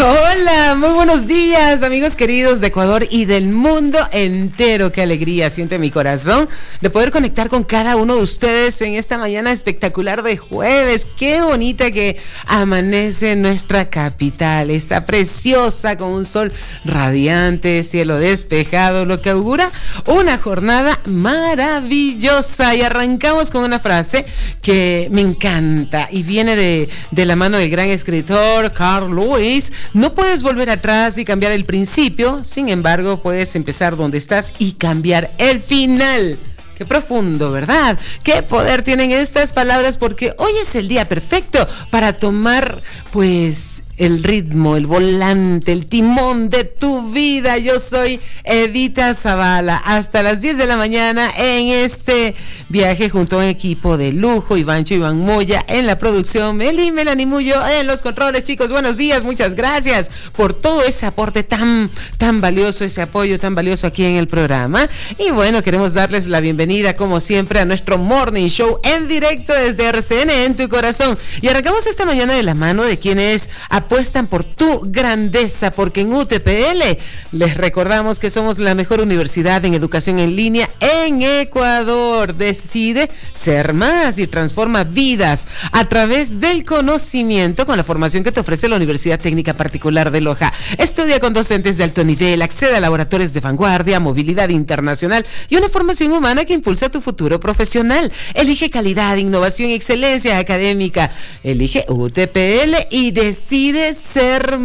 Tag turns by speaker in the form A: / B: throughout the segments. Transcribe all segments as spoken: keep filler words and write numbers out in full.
A: Hola, muy buenos días, amigos queridos de Ecuador y del mundo entero. Qué alegría siente mi corazón de poder conectar con cada uno de ustedes en esta mañana espectacular de jueves. Qué bonita que amanece nuestra capital. Está preciosa con un sol radiante, cielo despejado, lo que augura una jornada maravillosa. Y arrancamos con una frase que me encanta y viene de, de la mano del gran escritor Carl Lewis. No puedes volver atrás y cambiar el principio, sin embargo, puedes empezar donde estás y cambiar el final. Qué profundo, ¿verdad? Qué poder tienen estas palabras, porque hoy es el día perfecto para tomar, pues, el ritmo, el volante, el timón de tu vida. Yo soy Edita Zavala, hasta las diez de la mañana en este viaje junto a un equipo de lujo. Ivancho Iván Moya en la producción, Meli Melanie Mullo en los controles. Chicos, buenos días, muchas gracias por todo ese aporte tan, tan valioso, ese apoyo tan valioso aquí en el programa. Y bueno, queremos darles la bienvenida, como siempre, a nuestro Morning Show en directo desde R C N en tu corazón. Y arrancamos esta mañana de la mano de quienes apuestan por tu grandeza, porque en U T P L les recordamos que somos la mejor universidad en educación en línea en Ecuador. Decide ser más y transforma vidas a través del conocimiento con la formación que te ofrece la Universidad Técnica Particular de Loja. Estudia con docentes de alto nivel, accede a laboratorios de vanguardia, movilidad internacional y una formación humana que impulsa tu futuro profesional. Elige calidad, innovación y excelencia académica. Elige U T P L y decide ser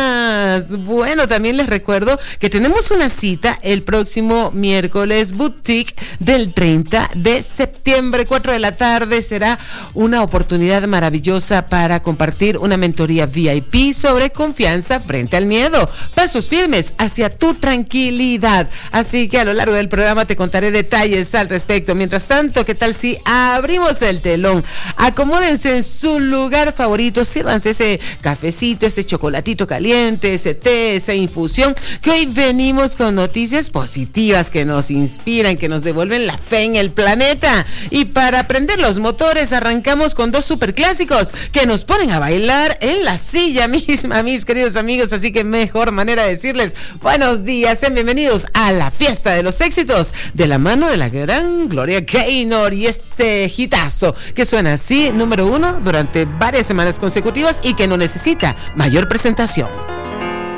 A: más. Bueno, también les recuerdo que tenemos una cita el próximo miércoles boutique del treinta de septiembre, cuatro de la tarde. Será una oportunidad maravillosa para compartir una mentoría V I P sobre confianza frente al miedo, pasos firmes hacia tu tranquilidad. Así que a lo largo del programa te contaré detalles al respecto. Mientras tanto, ¿qué tal si abrimos el telón? Acomódense en su lugar favorito, sírvanse ese cafecito, ese chocolatito caliente, ese té, esa infusión, que hoy venimos con noticias positivas que nos inspiran, que nos devuelven la fe en el planeta. Y para prender los motores arrancamos con dos superclásicos que nos ponen a bailar en la silla misma, mis queridos amigos. Así que mejor manera de decirles buenos días, sean bienvenidos a la fiesta de los éxitos de la mano de la gran Gloria Gaynor y este hitazo que suena así, número uno durante varias semanas consecutivas y que no necesita mayor presentación.